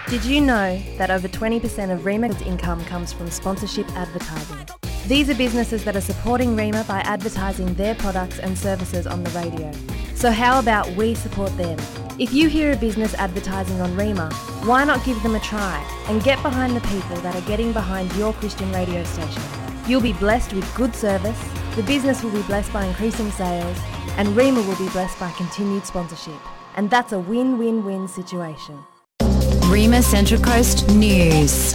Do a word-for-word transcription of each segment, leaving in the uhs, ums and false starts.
Did you know that over twenty percent of REMA's income comes from sponsorship advertising? These are businesses that are supporting REMA by advertising their products and services on the radio. So how about we support them? If you hear a business advertising on REMA, why not give them a try and get behind the people that are getting behind your Christian radio station? You'll be blessed with good service, the business will be blessed by increasing sales, and REMA will be blessed by continued sponsorship. And that's a win-win-win situation. REMA Central Coast News.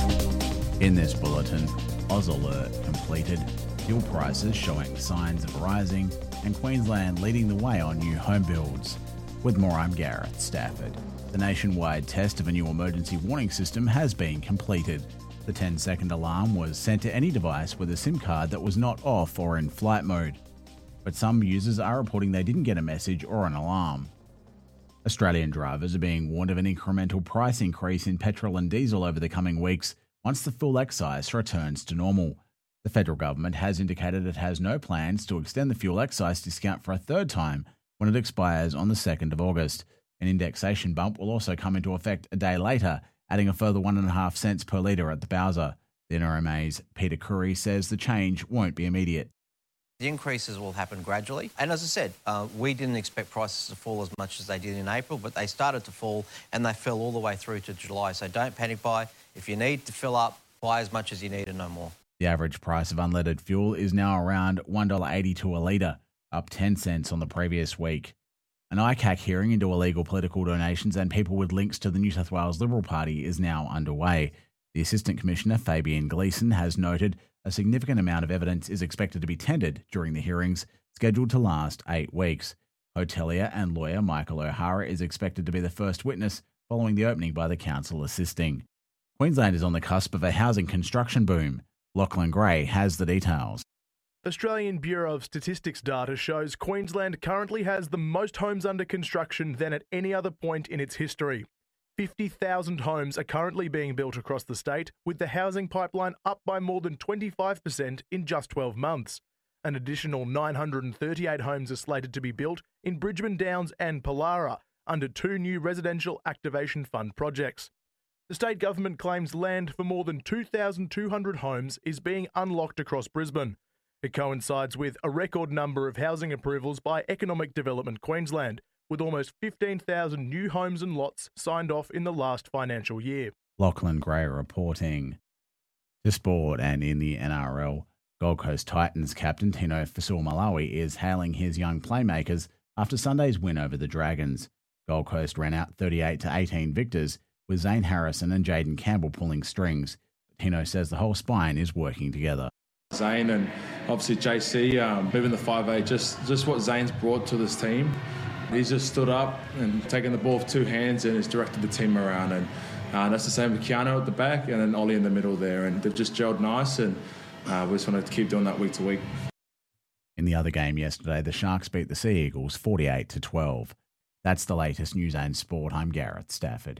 In this bulletin, Oz Alert completed, fuel prices showing signs of rising, and Queensland leading the way on new home builds. With more, I'm Gareth Stafford. The nationwide test of a new emergency warning system has been completed. The ten-second alarm was sent to any device with a SIM card that was not off or in flight mode. But some users are reporting they didn't get a message or an alarm. Australian drivers are being warned of an incremental price increase in petrol and diesel over the coming weeks once the full excise returns to normal. The federal government has indicated it has no plans to extend the fuel excise discount for a third time when it expires on the second of August. An indexation bump will also come into effect a day later, adding a further one point five cents per litre at the Bowser. The N R M A's Peter Curry says the change won't be immediate. The increases will happen gradually. And as I said, uh, we didn't expect prices to fall as much as they did in April, but they started to fall and they fell all the way through to July. So don't panic buy. If you need to fill up, buy as much as you need and no more. The average price of unleaded fuel is now around one dollar eighty-two a litre, up ten cents on the previous week. An I C A C hearing into illegal political donations and people with links to the New South Wales Liberal Party is now underway. The Assistant Commissioner, Fabian Gleeson, has noted a significant amount of evidence is expected to be tendered during the hearings, scheduled to last eight weeks. Hotelier and lawyer Michael O'Hara is expected to be the first witness following the opening by the council assisting. Queensland is on the cusp of a housing construction boom. Lachlan Gray has the details. Australian Bureau of Statistics data shows Queensland currently has the most homes under construction than at any other point in its history. fifty thousand homes are currently being built across the state, with the housing pipeline up by more than twenty-five percent in just twelve months. An additional nine hundred thirty-eight homes are slated to be built in Bridgeman Downs and Pollara under two new Residential Activation Fund projects. The state government claims land for more than two thousand two hundred homes is being unlocked across Brisbane. It coincides with a record number of housing approvals by Economic Development Queensland, with almost fifteen thousand new homes and lots signed off in the last financial year. Lachlan Gray reporting. To sport, and in the N R L, Gold Coast Titans captain Tino Fa'asuamaleaui is hailing his young playmakers after Sunday's win over the Dragons. Gold Coast ran out thirty-eight to eighteen victors, with Zane Harrison and Jaden Campbell pulling strings. But Tino says the whole spine is working together. Zane and obviously J C um, moving the five eight, just, just what Zane's brought to this team. He's just stood up and taken the ball with two hands and has directed the team around. And uh, that's the same with Keanu at the back and then Ollie in the middle there. And they've just gelled nice, and uh, we just want to keep doing that week to week. In the other game yesterday, the Sharks beat the Sea Eagles forty-eight to twelve. That's the latest News and Sport. I'm Gareth Stafford.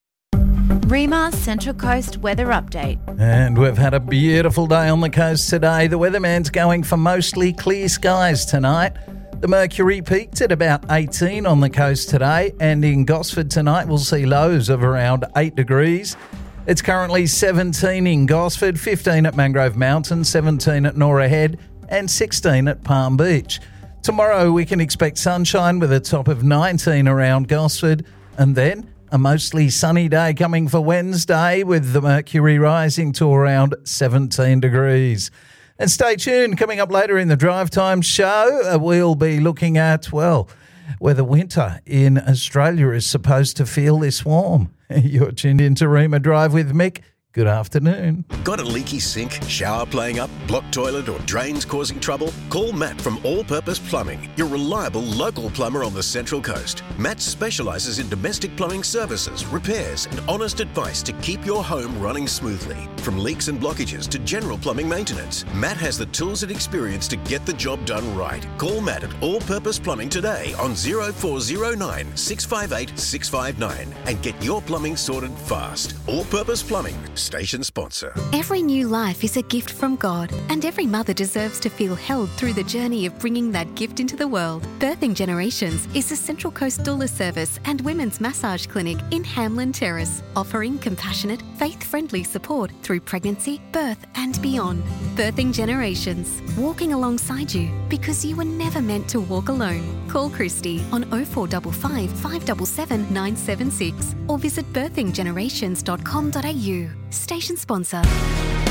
REMA Central Coast Weather Update. And we've had a beautiful day on the coast today. The weatherman's going for mostly clear skies tonight. The mercury peaked at about eighteen on the coast today, and in Gosford tonight we'll see lows of around eight degrees. It's currently seventeen in Gosford, fifteen at Mangrove Mountain, seventeen at Norah Head, and sixteen at Palm Beach. Tomorrow we can expect sunshine with a top of nineteen around Gosford, and then a mostly sunny day coming for Wednesday with the mercury rising to around seventeen degrees. And stay tuned, coming up later in the Drive Time show, we'll be looking at, well, whether winter in Australia is supposed to feel this warm. You're tuned into REMA Drive with Mick. Good afternoon. Got a leaky sink, shower playing up, blocked toilet or drains causing trouble? Call Matt from All Purpose Plumbing, your reliable local plumber on the Central Coast. Matt specialises in domestic plumbing services, repairs and honest advice to keep your home running smoothly. From leaks and blockages to general plumbing maintenance, Matt has the tools and experience to get the job done right. Call Matt at All Purpose Plumbing today on oh four oh nine, six five eight, six five nine and get your plumbing sorted fast. All Purpose Plumbing, station sponsor. Every new life is a gift from God, and every mother deserves to feel held through the journey of bringing that gift into the world. Birthing Generations is a Central Coast doula service and women's massage clinic in Hamlin Terrace, offering compassionate, faith-friendly support through pregnancy, birth and beyond. Birthing Generations, walking alongside you because you were never meant to walk alone. Call Christy on oh four five five, five seven seven, nine seven six or visit birthing generations dot com dot a u. Station sponsor.